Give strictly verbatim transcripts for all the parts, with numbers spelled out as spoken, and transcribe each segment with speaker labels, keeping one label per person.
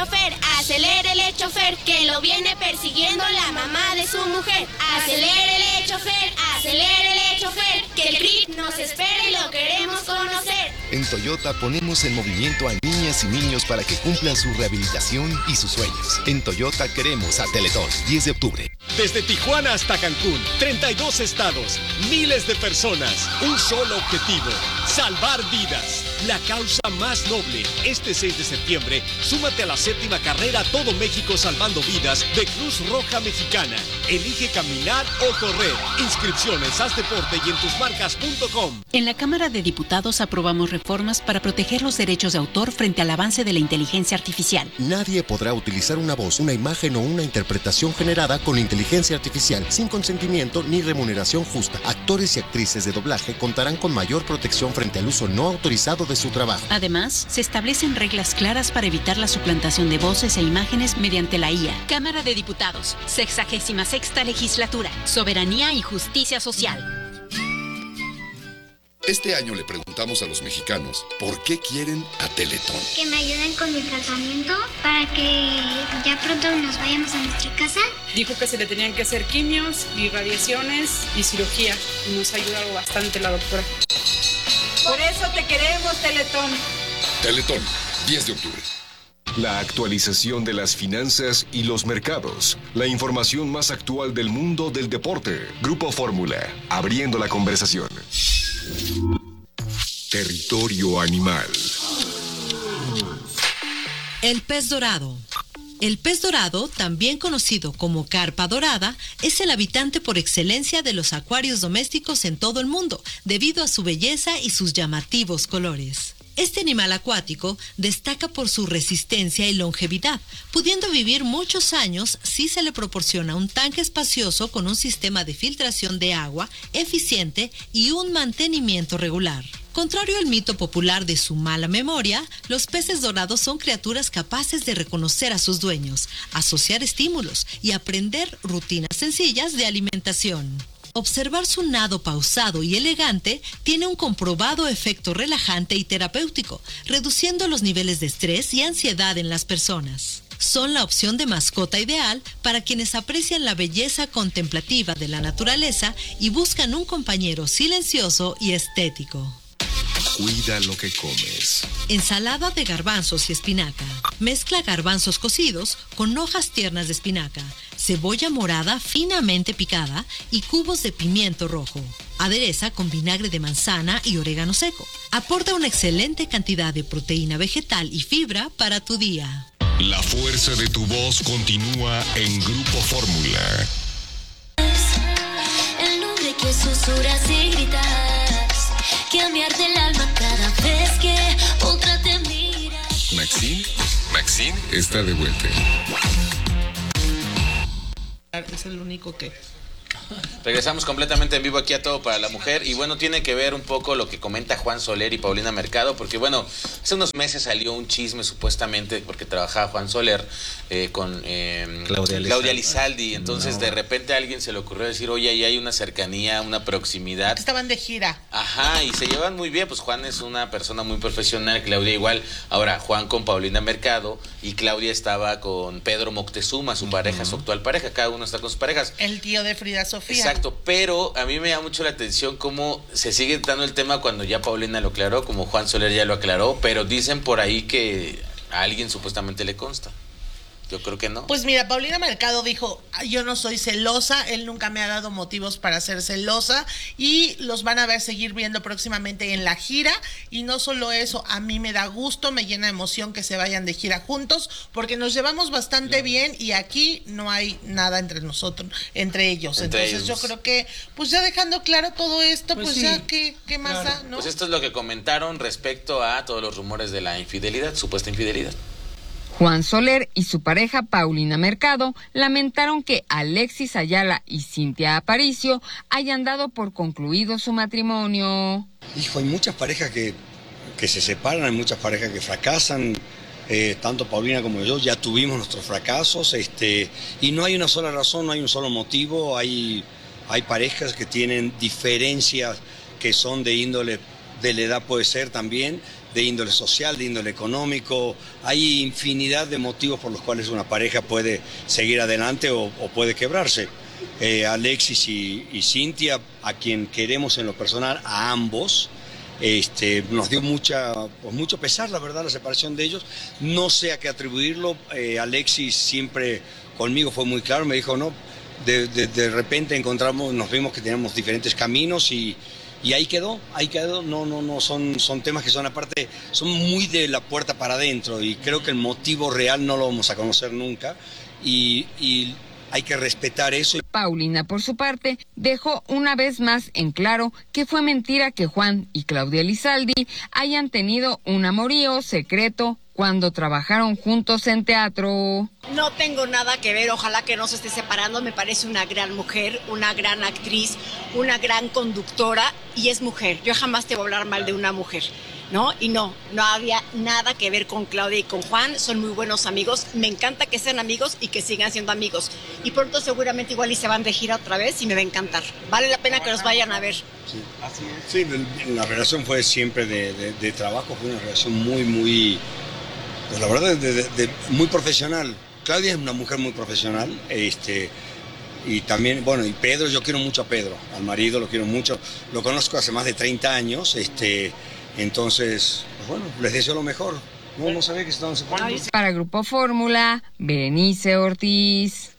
Speaker 1: chofer, acelérele, chofer, que lo viene persiguiendo la mamá de su mujer. Acelérele, chofer, acelérele, chofer, que el Crip nos espera y lo queremos conocer.
Speaker 2: En Toyota ponemos en movimiento a niñas y niños para que cumplan su rehabilitación y sus sueños. En Toyota queremos a Teletón, diez de octubre.
Speaker 3: Desde Tijuana hasta Cancún, treinta y dos estados, miles de personas, un solo objetivo, salvar vidas. La causa más noble. Este seis de septiembre, súmate a la séptima carrera Todo México Salvando Vidas de Cruz Roja Mexicana. Elige caminar o correr. Inscripciones, haz deporte y en tus marcas punto com.
Speaker 4: En la Cámara de Diputados aprobamos reformas para proteger los derechos de autor frente al avance de la inteligencia artificial.
Speaker 5: Nadie podrá utilizar una voz, una imagen o una interpretación generada con inteligencia artificial sin consentimiento ni remuneración justa. Actores y actrices de doblaje contarán con mayor protección frente al uso no autorizado de su trabajo.
Speaker 4: Además, se establecen reglas claras para evitar la suplantación de voces e imágenes mediante la I A. Cámara de Diputados, sexagésima sexta legislatura, soberanía y justicia social.
Speaker 6: Este año le preguntamos a los mexicanos por qué quieren a Teletón.
Speaker 7: Que me ayuden con mi tratamiento para que ya pronto nos vayamos a nuestra casa.
Speaker 8: Dijo que se le tenían que hacer quimios y radiaciones y cirugía. Y nos ayuda bastante la doctora.
Speaker 9: Por eso te queremos, Teletón.
Speaker 6: Teletón, diez de octubre.
Speaker 10: La actualización de las finanzas y los mercados. La información más actual del mundo del deporte. Grupo Fórmula, abriendo la conversación. Territorio animal.
Speaker 11: El pez dorado. El pez dorado, también conocido como carpa dorada, es el habitante por excelencia de los acuarios domésticos en todo el mundo, debido a su belleza y sus llamativos colores. Este animal acuático destaca por su resistencia y longevidad, pudiendo vivir muchos años si se le proporciona un tanque espacioso con un sistema de filtración de agua eficiente y un mantenimiento regular. Contrario al mito popular de su mala memoria, los peces dorados son criaturas capaces de reconocer a sus dueños, asociar estímulos y aprender rutinas sencillas de alimentación. Observar su nado pausado y elegante tiene un comprobado efecto relajante y terapéutico, reduciendo los niveles de estrés y ansiedad en las personas. Son la opción de mascota ideal para quienes aprecian la belleza contemplativa de la naturaleza y buscan un compañero silencioso y estético.
Speaker 10: Cuida lo que comes.
Speaker 11: Ensalada de garbanzos y espinaca. Mezcla garbanzos cocidos con hojas tiernas de espinaca, cebolla morada finamente picada y cubos de pimiento rojo. Adereza con vinagre de manzana y orégano seco. Aporta una excelente cantidad de proteína vegetal y fibra para tu día.
Speaker 10: La fuerza de tu voz continúa en Grupo Fórmula.
Speaker 12: El nombre que susurras y gritas, cambiarte el alma cada vez que otra te mira.
Speaker 10: Maxine, Maxine está de vuelta.
Speaker 13: Es el único que...
Speaker 14: Regresamos completamente en vivo aquí a Todo para la Mujer y bueno, tiene que ver un poco lo que comenta Juan Soler y Paulina Mercado, porque bueno, hace unos meses salió un chisme supuestamente porque trabajaba Juan Soler eh, con eh, Claudia, Claudia Lizaldi, entonces no. De repente a alguien se le ocurrió decir, oye, ahí hay una cercanía, una proximidad.
Speaker 13: Estaban de gira.
Speaker 14: Ajá, y se llevan muy bien, pues Juan es una persona muy profesional, Claudia igual. Ahora, Juan con Paulina Mercado y Claudia estaba con Pedro Moctezuma, su uh-huh. pareja, su actual pareja, cada uno está con sus parejas.
Speaker 13: El tío de Frida Sofía.
Speaker 14: Exacto, pero a mí me llama mucho la atención cómo se sigue dando el tema cuando ya Paulina lo aclaró, como Juan Soler ya lo aclaró, pero dicen por ahí que a alguien supuestamente le consta. Yo creo que no.
Speaker 13: Pues mira, Paulina Mercado dijo, yo no soy celosa, él nunca me ha dado motivos para ser celosa y los van a ver seguir viendo próximamente en la gira. Y no solo eso, a mí me da gusto, me llena de emoción que se vayan de gira juntos porque nos llevamos bastante claro. bien y aquí no hay nada entre nosotros, entre ellos. Entre Entonces ellos. Yo creo que, pues ya dejando claro todo esto, pues, pues sí. ya, ¿qué, qué más claro. da? ¿No?
Speaker 14: Pues esto es lo que comentaron respecto a todos los rumores de la infidelidad, supuesta infidelidad.
Speaker 15: Juan Soler y su pareja Paulina Mercado lamentaron que Alexis Ayala y Cintia Aparicio hayan dado por concluido su matrimonio.
Speaker 16: Hijo, hay muchas parejas que, que se separan, hay muchas parejas que fracasan, eh, tanto Paulina como yo ya tuvimos nuestros fracasos, este, y no hay una sola razón, no hay un solo motivo, hay, hay parejas que tienen diferencias que son de índole de la edad puede ser también, de índole social, de índole económico. Hay infinidad de motivos por los cuales una pareja puede seguir adelante o, o puede quebrarse. Eh, Alexis y, y Cintia, a quien queremos en lo personal, a ambos, este, nos dio mucha, pues mucho pesar, la verdad, la separación de ellos. No sé a qué atribuirlo. Eh, Alexis siempre conmigo fue muy claro, me dijo, no, de, de, de repente encontramos, nos vimos que teníamos diferentes caminos y, y ahí quedó, ahí quedó. No, no, no, son, son temas que son aparte, son muy de la puerta para adentro y creo que el motivo real no lo vamos a conocer nunca y... y hay que respetar eso.
Speaker 15: Paulina, por su parte, dejó una vez más en claro que fue mentira que Juan y Claudia Elizalde hayan tenido un amorío secreto cuando trabajaron juntos en teatro.
Speaker 17: No tengo nada que ver, ojalá que no se esté separando, me parece una gran mujer, una gran actriz, una gran conductora y es mujer. Yo jamás te voy a hablar mal de una mujer, ¿no? Y no, no había nada que ver con Claudia y con Juan, son muy buenos amigos, me encanta que sean amigos y que sigan siendo amigos. Y pronto seguramente igual y se van de gira otra vez y me va a encantar. Vale la pena que los vayan a ver.
Speaker 16: Sí, así es. Sí, la relación fue siempre de, de, de trabajo, fue una relación muy, muy, pues la verdad, de, de, de, muy profesional. Claudia es una mujer muy profesional, este... Y también, bueno, y Pedro, yo quiero mucho a Pedro, al marido lo quiero mucho, lo conozco hace más de treinta años, este, entonces, pues bueno, les deseo lo mejor. No, no sabía que estaban separados.
Speaker 15: Para Grupo Fórmula, Berenice Ortiz.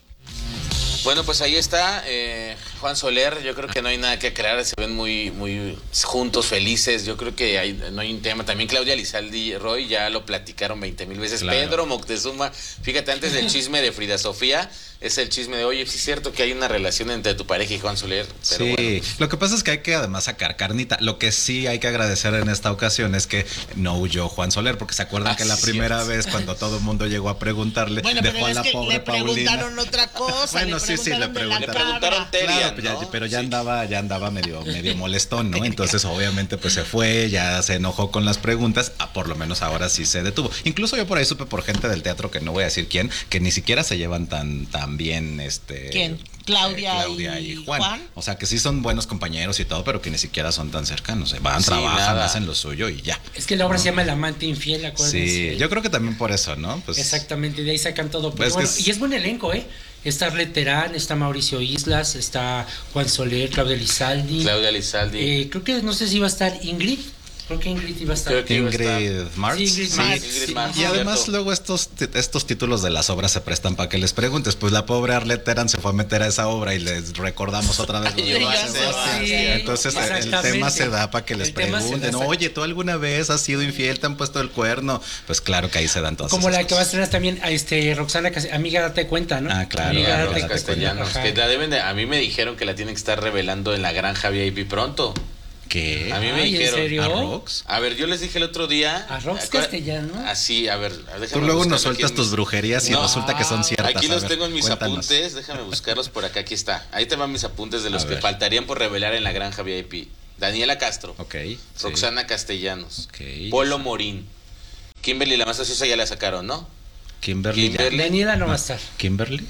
Speaker 14: Bueno, pues ahí está, eh, Juan Soler, yo creo que no hay nada que aclarar, se ven muy muy juntos, felices, yo creo que hay, no hay un tema. También Claudia Elizalde y Roy ya lo platicaron veinte mil veces. Claro. Pedro Moctezuma, fíjate, antes del chisme de Frida Sofía, es el chisme de, oye, sí es cierto que hay una relación entre tu pareja y Juan Soler. Pero
Speaker 18: sí,
Speaker 14: bueno.
Speaker 18: Lo que pasa es que hay que además sacar carnita. Lo que sí hay que agradecer en esta ocasión es que no huyó Juan Soler, porque se acuerdan ah, que la sí, primera sí. vez cuando todo el mundo llegó a preguntarle,
Speaker 13: bueno,
Speaker 18: dejó a la
Speaker 13: es que
Speaker 18: pobre
Speaker 13: le preguntaron
Speaker 18: Paulina.
Speaker 13: Otra cosa.
Speaker 18: Bueno, sí, sí, le preguntaron.
Speaker 14: Le preguntaron Terian,
Speaker 18: claro, pues ya,
Speaker 14: ¿no?
Speaker 18: pero ya sí. andaba, ya andaba medio, medio molestón, ¿no? Entonces, obviamente, pues se fue, ya se enojó con las preguntas, ah, por lo menos ahora sí se detuvo. Incluso yo por ahí supe por gente del teatro, que no voy a decir quién, que ni siquiera se llevan tan, tan bien, este.
Speaker 13: ¿Quién? Claudia,
Speaker 18: eh, Claudia y, y Juan.
Speaker 13: Juan.
Speaker 18: O sea, que sí son buenos compañeros y todo, pero que ni siquiera son tan cercanos. Van,
Speaker 14: sí,
Speaker 18: trabajan,
Speaker 14: nada.
Speaker 18: hacen lo suyo y ya.
Speaker 19: Es que la obra ¿no? se llama El amante infiel, acuérdense.
Speaker 18: Sí, yo creo que también por eso, ¿no?
Speaker 19: Pues, exactamente, de ahí sacan todo. Pero
Speaker 18: es
Speaker 19: bueno,
Speaker 18: es...
Speaker 19: Y es buen elenco, ¿eh? Está Arlet Terán, está Mauricio Islas, está Juan Soler, Claudia Elizalde.
Speaker 14: Claudia Elizalde.
Speaker 19: Eh, creo que no sé si iba a estar Ingrid. Creo que Ingrid iba a estar.
Speaker 18: Ingrid Marx.
Speaker 19: Sí, Ingrid Marx.
Speaker 18: Sí,
Speaker 19: sí,
Speaker 18: sí.
Speaker 19: Marx.
Speaker 18: Y además luego estos, estos títulos de las obras se prestan para que les preguntes. Pues la pobre Arlet Terán se fue a meter a esa obra y les recordamos otra vez. Lo de
Speaker 14: sí,
Speaker 18: Entonces el tema se da para que les el pregunten. Oye, ¿tú alguna vez has sido infiel? ¿Te han puesto el cuerno? Pues claro que ahí se dan todas
Speaker 19: Como
Speaker 18: esas
Speaker 19: la cosas. Que va a estrenar también a este Roxana, amiga, date cuenta, ¿no?
Speaker 18: Ah, claro.
Speaker 14: Amiga, date cuenta. Castellanos. Que la deben de, a mí me dijeron que la tienen que estar revelando en la granja V I P pronto.
Speaker 18: ¿Qué?
Speaker 14: A mí me
Speaker 19: Ay,
Speaker 14: dijeron.
Speaker 19: ¿en serio?
Speaker 18: ¿A Rox?
Speaker 14: A ver, yo les dije el otro día.
Speaker 19: ¿A Rox Castellano?
Speaker 14: Así, a ver, déjame.
Speaker 18: Tú luego nos sueltas
Speaker 14: mis...
Speaker 18: tus brujerías y no, resulta que son ciertas.
Speaker 14: Aquí los
Speaker 18: ver,
Speaker 14: tengo en mis
Speaker 18: cuéntanos.
Speaker 14: apuntes, déjame buscarlos por acá, aquí está. Ahí te van mis apuntes de los
Speaker 18: a
Speaker 14: que
Speaker 18: ver.
Speaker 14: faltarían por revelar en la granja V I P. Daniela Castro.
Speaker 18: Ok.
Speaker 14: Roxana
Speaker 18: sí.
Speaker 14: Castellanos.
Speaker 18: Okay.
Speaker 14: Polo Morín. Kimberly la más ociosa ya la sacaron, ¿no?
Speaker 18: Kimberly.
Speaker 14: Kimberly.
Speaker 19: Daniela no va a estar.
Speaker 18: Kimberly.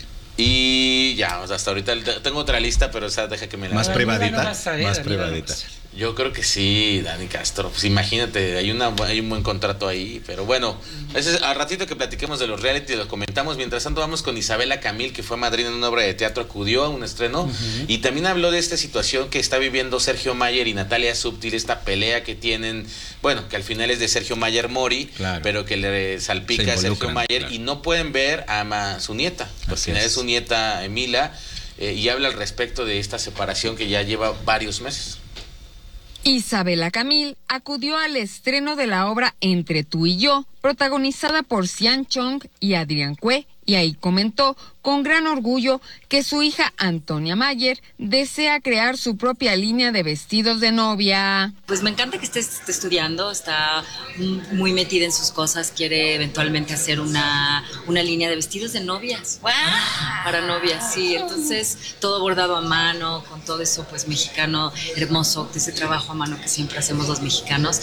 Speaker 14: Y ya, o sea, hasta ahorita tengo otra lista, pero esa deja que me la...
Speaker 18: Más privadita,
Speaker 19: no estar, eh,
Speaker 18: más
Speaker 19: Daniela
Speaker 18: privadita.
Speaker 19: No
Speaker 14: yo creo que sí, Dani Castro. Pues imagínate, hay, una, hay un buen contrato ahí. Pero bueno, ese es, al ratito que platiquemos de los reality, lo comentamos. Mientras tanto, vamos con Isabela Camil, que fue madrina en una obra de teatro, acudió a un estreno. Uh-huh. Y también habló de esta situación que está viviendo Sergio Mayer y Natalia Subtil, esta pelea que tienen. Bueno, que al final es de Sergio Mayer Mori, claro. pero que le salpica a Sergio Mayer. Claro. Y no pueden ver a ma, su nieta, porque al final es su nieta Emila. Eh, y habla al respecto de esta separación que ya lleva varios meses.
Speaker 15: Isabela Camil acudió al estreno de la obra Entre tú y yo, protagonizada por Xian Chong y Adrián Cue, y ahí comentó con gran orgullo que su hija Antonia Mayer desea crear su propia línea de vestidos de novia.
Speaker 20: Pues me encanta que esté, esté estudiando, está muy metida en sus cosas, quiere eventualmente hacer una, una línea de vestidos de novias. ¡Wow! Para novias, sí, entonces todo bordado a mano, con todo eso pues mexicano hermoso, ese trabajo a mano que siempre hacemos los mexicanos,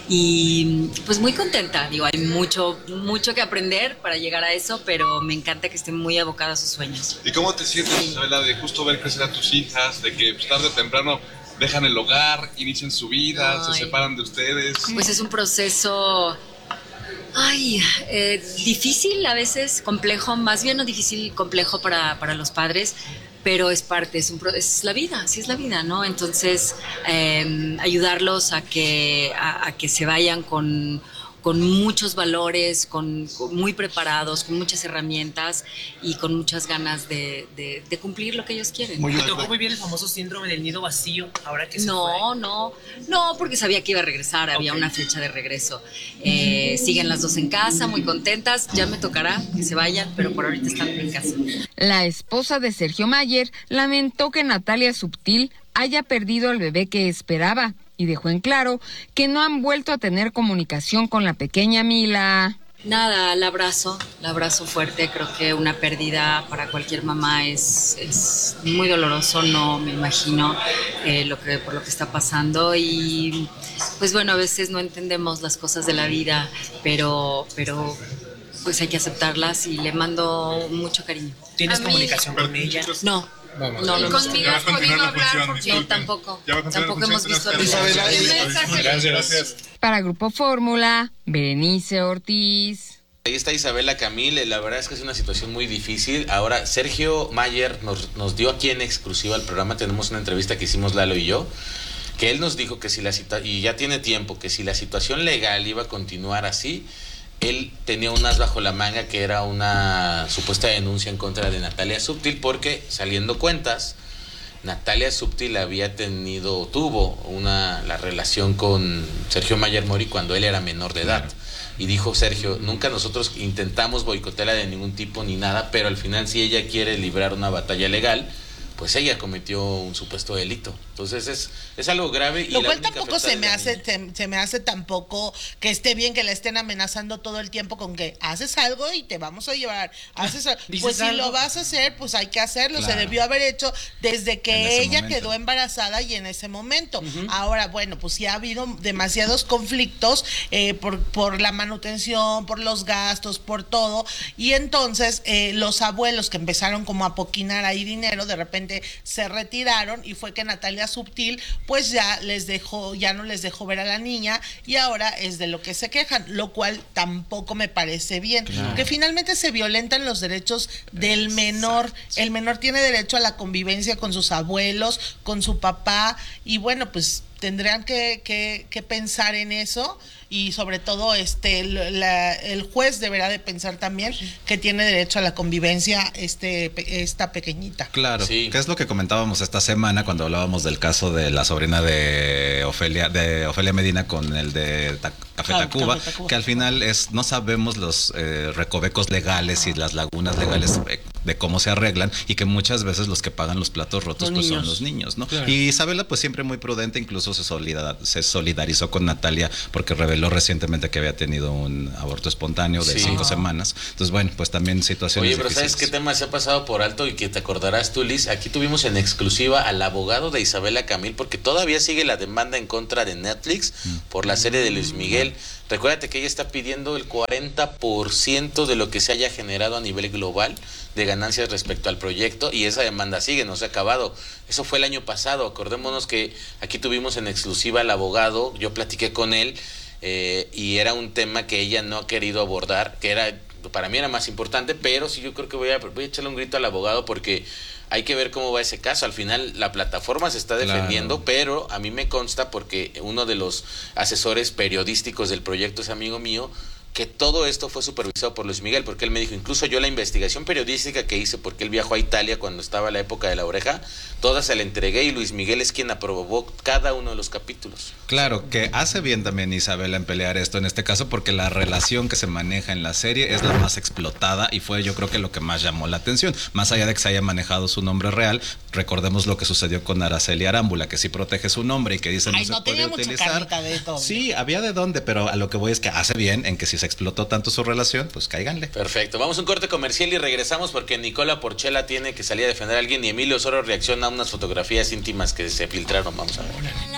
Speaker 20: y pues muy contenta, digo, hay mucho, mucho que aprender para llegar a eso, pero me encanta que esté muy abocada a sus sueños.
Speaker 21: ¿Y cómo te sientes, Isabela, de justo ver crecer a tus hijas, de que tarde o temprano dejan el hogar, inician su vida,
Speaker 20: Ay.
Speaker 21: se separan de ustedes.
Speaker 20: Pues es un proceso, ay, eh, difícil a veces, complejo, más bien no difícil, complejo para, para los padres, pero es parte, es, un, pro- es la vida, así es la vida, ¿no? Entonces, eh, ayudarlos a que, a, a que se vayan con, con muchos valores, con, con muy preparados, con muchas herramientas y con muchas ganas de, de, de cumplir lo que ellos quieren.
Speaker 22: ¿Te tocó vivir el famoso síndrome del nido vacío ahora que se
Speaker 20: No,
Speaker 22: fue?
Speaker 20: no, no, porque sabía que iba a regresar, había
Speaker 22: Ok.
Speaker 20: una fecha de regreso. Eh, siguen las dos en casa, muy contentas, ya me tocará que se vayan, pero por ahorita están en casa.
Speaker 15: La esposa de Sergio Mayer lamentó que Natalia Subtil haya perdido al bebé que esperaba y dejó en claro que no han vuelto a tener comunicación con la pequeña Mila.
Speaker 20: Nada, la abrazo, la abrazo fuerte, creo que una pérdida para cualquier mamá es, es muy doloroso, no me imagino eh, lo que, por lo que está pasando y pues bueno, a veces no entendemos las cosas de la vida, pero, pero pues hay que aceptarlas y le mando mucho cariño.
Speaker 22: ¿Tienes
Speaker 20: A mí-
Speaker 22: comunicación con ella?
Speaker 20: No.
Speaker 22: Vamos.
Speaker 20: No, no,
Speaker 22: ¿Y
Speaker 20: no.
Speaker 22: con Mila has podido hablar? Porque-
Speaker 20: No, tampoco.
Speaker 22: Ya va a continuar
Speaker 20: Tampoco
Speaker 22: la
Speaker 20: hemos
Speaker 22: función,
Speaker 20: visto
Speaker 22: Isabela,
Speaker 20: el
Speaker 22: Isabela,
Speaker 20: mensaje.
Speaker 22: Gracias, gracias.
Speaker 15: Para Grupo Fórmula, Berenice Ortiz.
Speaker 14: Ahí está Isabela Camil, la verdad es que es una situación muy difícil. Ahora, Sergio Mayer nos, nos dio aquí en exclusiva al programa, tenemos una entrevista que hicimos Lalo y yo, que él nos dijo que si la situación, y ya tiene tiempo, que si la situación legal iba a continuar así, él tenía un as bajo la manga que era una supuesta denuncia en contra de Natalia Subtil, porque saliendo cuentas, Natalia Subtil había tenido, tuvo una, la relación con Sergio Mayer Mori cuando él era menor de edad. Y dijo Sergio, nunca nosotros intentamos boicotearla de ningún tipo ni nada, pero al final si ella quiere librar una batalla legal, pues ella cometió un supuesto delito. Entonces es, es algo grave. Y
Speaker 13: Lo
Speaker 14: la
Speaker 13: cual
Speaker 14: única
Speaker 13: tampoco
Speaker 14: afectada
Speaker 13: se me
Speaker 14: es la
Speaker 13: hace,
Speaker 14: niña.
Speaker 13: se, se me hace tampoco que esté bien que la estén amenazando todo el tiempo con que haces algo y te vamos a llevar. Haces al-
Speaker 22: ¿Dices
Speaker 13: pues si
Speaker 22: algo?
Speaker 13: lo vas a hacer, pues hay que hacerlo. Se
Speaker 22: Claro.
Speaker 13: debió haber hecho desde
Speaker 22: En
Speaker 13: que
Speaker 22: ese
Speaker 13: ella
Speaker 22: momento.
Speaker 13: quedó embarazada y en ese momento. Ahora, bueno, pues sí ha habido demasiados conflictos eh, por, por la manutención, por los gastos, por todo. Y entonces eh, los abuelos que empezaron como a poquinar ahí dinero, de repente se retiraron y fue que Natalia Subtil pues ya les dejó, ya no les dejó ver a la niña y ahora es de lo que se quejan, lo cual tampoco me parece bien,
Speaker 22: Claro.
Speaker 13: que finalmente se violentan los derechos del menor. El menor tiene derecho a la convivencia con sus abuelos, con su papá y bueno, pues tendrán que, que, que pensar en eso y sobre todo este la, el juez deberá de pensar también que tiene derecho a la convivencia este esta pequeñita.
Speaker 18: Claro, que es lo que comentábamos esta semana cuando hablábamos del caso de la sobrina de Ofelia, de Ofelia Medina con el de Ta- Café
Speaker 22: Ah,
Speaker 18: Tacuba,
Speaker 22: Café Tacuba.
Speaker 18: que al final es no sabemos los eh, recovecos legales y las lagunas legales de, de cómo se arreglan y que muchas veces los que pagan los platos rotos
Speaker 22: Los
Speaker 18: pues
Speaker 22: niños.
Speaker 18: son los niños, ¿no?
Speaker 22: Claro.
Speaker 18: Y Isabela pues siempre muy prudente, incluso se, solida- se solidarizó con Natalia porque reveló recientemente que había tenido un aborto espontáneo de
Speaker 14: Sí.
Speaker 18: cinco
Speaker 14: Ah.
Speaker 18: semanas. Entonces bueno, pues también situaciones
Speaker 14: Oye, pero
Speaker 18: difíciles.
Speaker 14: ¿sabes qué tema se ha pasado por alto y que te acordarás tú, Liz? Aquí tuvimos en exclusiva al abogado de Isabela Camil, porque todavía sigue la demanda en contra de Netflix por la serie de Luis Miguel. Recuérdate que ella está pidiendo el cuarenta por ciento de lo que se haya generado a nivel global de ganancias respecto al proyecto y esa demanda sigue, no se ha acabado. Eso fue el año pasado. Acordémonos que aquí tuvimos en exclusiva al abogado, yo platiqué con él eh, y era un tema que ella no ha querido abordar, que era para mí era más importante, pero sí yo creo que voy a, voy a echarle un grito al abogado porque hay que ver cómo va ese caso. Al final la plataforma se está defendiendo,
Speaker 18: Claro.
Speaker 14: pero a mí me consta porque uno de los asesores periodísticos del proyecto es amigo mío, que todo esto fue supervisado por Luis Miguel, porque él me dijo, incluso yo la investigación periodística que hice, porque él viajó a Italia cuando estaba la época de La Oreja, toda se la entregué y Luis Miguel es quien aprobó cada uno de los capítulos.
Speaker 18: Claro, que hace bien también Isabela en pelear esto en este caso porque la relación que se maneja en la serie es la más explotada y fue yo creo que lo que más llamó la atención. Más allá de que se haya manejado su nombre real, recordemos lo que sucedió con Araceli Arámbula, que sí protege su nombre y que dice no
Speaker 13: Ay,
Speaker 18: se
Speaker 13: no
Speaker 18: puede
Speaker 13: tenía mucha
Speaker 18: utilizar.
Speaker 13: carnita de todo.
Speaker 18: Sí, había de dónde, pero a lo que voy es que hace bien en que si se explotó tanto su relación, pues cáiganle.
Speaker 14: Perfecto, vamos a un corte comercial y regresamos porque Nicola Porchela tiene que salir a defender a alguien y Emilio Soro reacciona a unas fotografías íntimas que se filtraron. Vamos a ver.